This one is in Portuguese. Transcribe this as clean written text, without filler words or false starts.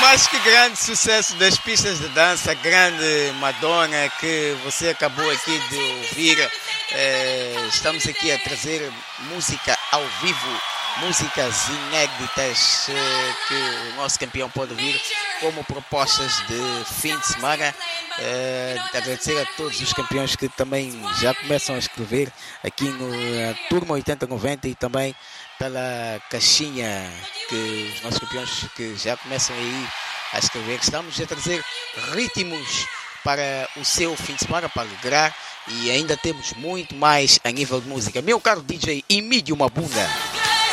Mas que grande sucesso das pistas de dança, grande Madonna, que você acabou aqui de ouvir. Estamos aqui a trazer música ao vivo, músicas inéditas que o nosso campeão pode ouvir como propostas de fim de semana. Agradecer a todos os campeões que também já começam a escrever aqui no Turma 8090 e também pela caixinha que os nossos campeões que já começam aí a escrever. Estamos a trazer ritmos para o seu fim de semana, para alegrar, e ainda temos muito mais a nível de música. Meu caro DJ Emílio Mabunda.